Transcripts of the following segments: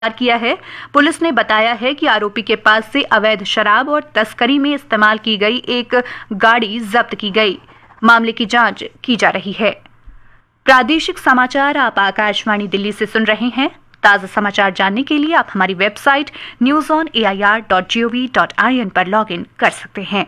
किया है। पुलिस ने बताया है कि आरोपी के पास से अवैध शराब और तस्करी में इस्तेमाल की गई एक गाड़ी जब्त की गई। मामले की जांच की जा रही है। प्रादेशिक समाचार आप आकाशवाणी दिल्ली से सुन रहे हैं। ताजा समाचार जानने के लिए आप हमारी वेबसाइट newsonair.gov.in पर लॉगिन कर सकते हैं।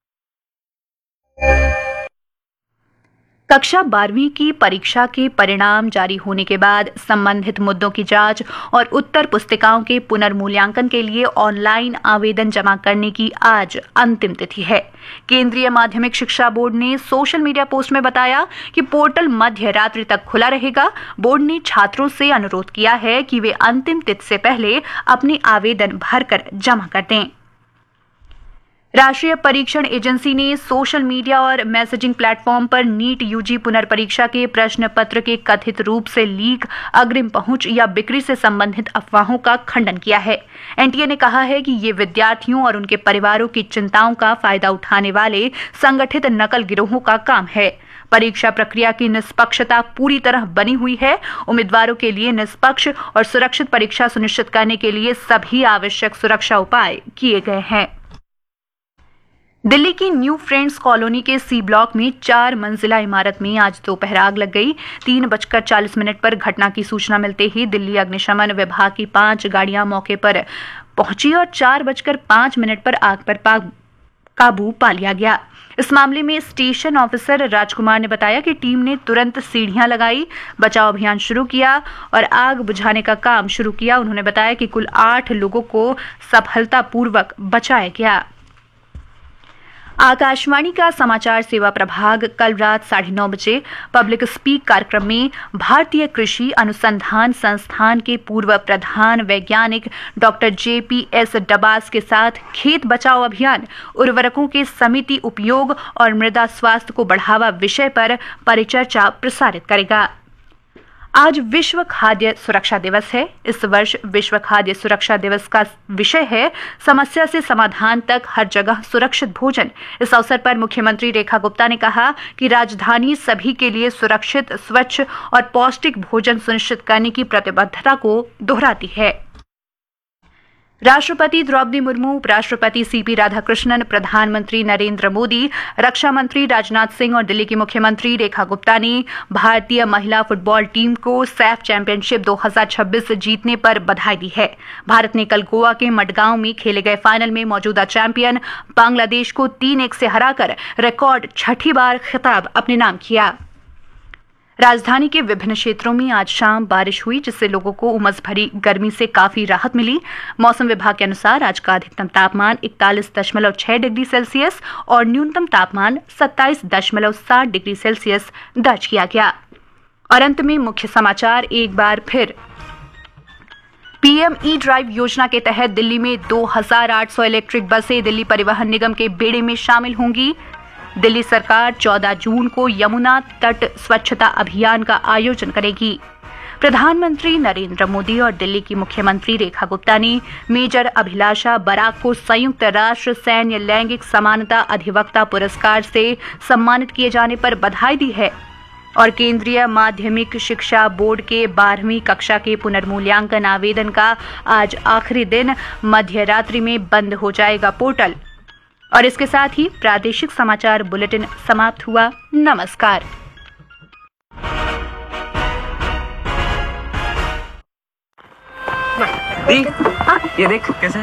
कक्षा 12वीं की परीक्षा के परिणाम जारी होने के बाद संबंधित मुद्दों की जांच और उत्तर पुस्तिकाओं के पुनर्मूल्यांकन के लिए ऑनलाइन आवेदन जमा करने की आज अंतिम तिथि है। केंद्रीय माध्यमिक शिक्षा बोर्ड ने सोशल मीडिया पोस्ट में बताया कि पोर्टल मध्य रात्रि तक खुला रहेगा। बोर्ड ने छात्रों से अनुरोध किया है कि वे अंतिम तिथि से पहले अपने आवेदन भरकर जमा कर दें। राष्ट्रीय परीक्षण एजेंसी ने सोशल मीडिया और मैसेजिंग प्लेटफॉर्म पर नीट यूजी पुनर्परीक्षा के प्रश्न पत्र के कथित रूप से लीक, अग्रिम पहुंच या बिक्री से संबंधित अफवाहों का खंडन किया है। एनटीए ने कहा है कि ये विद्यार्थियों और उनके परिवारों की चिंताओं का फायदा उठाने वाले संगठित नकल गिरोहों का काम है। परीक्षा प्रक्रिया की निष्पक्षता पूरी तरह बनी हुई है। उम्मीदवारों के लिए निष्पक्ष और सुरक्षित परीक्षा सुनिश्चित करने के लिए सभी आवश्यक सुरक्षा उपाय किए गए हैं। दिल्ली की न्यू फ्रेंड्स कॉलोनी के सी ब्लॉक में 4 मंजिला इमारत में आज दोपहर आग लग गई। 3:40 पर घटना की सूचना मिलते ही दिल्ली अग्निशमन विभाग की 5 गाड़ियां मौके पर पहुंची और 4:05 पर आग पर काबू पा लिया गया। इस मामले में स्टेशन ऑफिसर राजकुमार ने बताया कि टीम ने तुरंत सीढ़ियां लगाई, बचाव अभियान शुरू किया और आग बुझाने का काम शुरू किया। उन्होंने बताया कि कुल 8 लोगों को सफलतापूर्वक बचाया गया। आकाशवाणी का समाचार सेवा प्रभाग कल रात 9:30 बजे पब्लिक स्पीक कार्यक्रम में भारतीय कृषि अनुसंधान संस्थान के पूर्व प्रधान वैज्ञानिक डॉक्टर JPS डबास के साथ खेत बचाओ अभियान, उर्वरकों के समिति उपयोग और मृदा स्वास्थ्य को बढ़ावा विषय पर परिचर्चा प्रसारित करेगा। आज विश्व खाद्य सुरक्षा दिवस है। इस वर्ष विश्व खाद्य सुरक्षा दिवस का विषय है समस्या से समाधान तक हर जगह सुरक्षित भोजन। इस अवसर पर मुख्यमंत्री रेखा गुप्ता ने कहा कि राजधानी सभी के लिए सुरक्षित, स्वच्छ और पौष्टिक भोजन सुनिश्चित करने की प्रतिबद्धता को दोहराती है। राष्ट्रपति द्रौपदी मुर्मू, उपराष्ट्रपति CP राधाकृष्णन, प्रधानमंत्री नरेंद्र मोदी, रक्षा मंत्री राजनाथ सिंह और दिल्ली की मुख्यमंत्री रेखा गुप्ता ने भारतीय महिला फुटबॉल टीम को सैफ चैंपियनशिप 2026 जीतने पर बधाई दी है। भारत ने कल गोवा के मडगांव में खेले गए फाइनल में मौजूदा चैंपियन बांग्लादेश को 3-1 से हराकर रिकॉर्ड 6ठी बार खिताब अपने नाम किया। राजधानी के विभिन्न क्षेत्रों में आज शाम बारिश हुई, जिससे लोगों को उमस भरी गर्मी से काफी राहत मिली। मौसम विभाग के अनुसार आज का अधिकतम तापमान 41.6 डिग्री सेल्सियस और न्यूनतम तापमान 27.7 डिग्री सेल्सियस दर्ज किया गया। और अंत में मुख्य समाचार एक बार फिर। PM E-ड्राइव योजना के तहत दिल्ली में 2800 इलेक्ट्रिक बसें दिल्ली परिवहन निगम के बेड़े में शामिल होंगी। दिल्ली सरकार 14 जून को यमुना तट स्वच्छता अभियान का आयोजन करेगी। प्रधानमंत्री नरेंद्र मोदी और दिल्ली की मुख्यमंत्री रेखा गुप्ता ने मेजर अभिलाषा बराक को संयुक्त राष्ट्र सैन्य लैंगिक समानता अधिवक्ता पुरस्कार से सम्मानित किए जाने पर बधाई दी है। और केंद्रीय माध्यमिक शिक्षा बोर्ड के 12वीं कक्षा के पुनर्मूल्यांकन आवेदन का आज आखिरी दिन, मध्य रात्रि में बंद हो जाएगा पोर्टल। और इसके साथ ही प्रादेशिक समाचार बुलेटिन समाप्त हुआ। नमस्कार। ये देख कैसा है।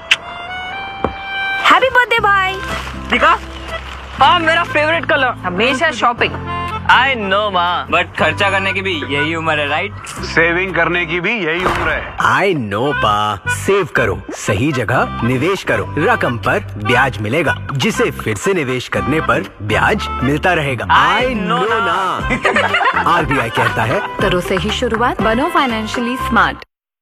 हैप्पी बर्थडे भाई। दिखा? हाँ, मेरा फेवरेट कलर। हमेशा शॉपिंग। आई नो माँ, बट खर्चा करने की भी यही उम्र है, राइट? सेविंग करने की भी यही उम्र है। आई नो पा, सेव करो, सही जगह निवेश करो, रकम पर ब्याज मिलेगा, जिसे फिर से निवेश करने पर ब्याज मिलता रहेगा। आई नो ना। RBI कहता है, करो से ही शुरुआत, बनो फाइनेंशियली स्मार्ट।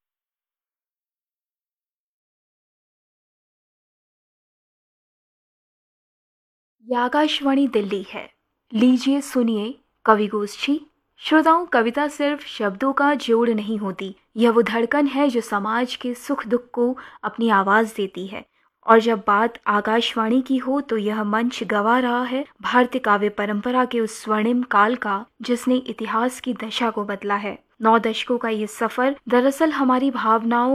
ये आकाशवाणी दिल्ली है। लीजिए सुनिए कवि गोष्ठी। श्रोताओं, कविता सिर्फ शब्दों का जोड़ नहीं होती, यह वो धड़कन है जो समाज के सुख दुख को अपनी आवाज़ देती है। और जब बात आकाशवाणी की हो तो यह मंच गवा रहा है भारतीय काव्य परंपरा के उस स्वर्णिम काल का जिसने इतिहास की दशा को बदला है। 9 दशकों का ये सफर दरअसल हमारी भावनाओं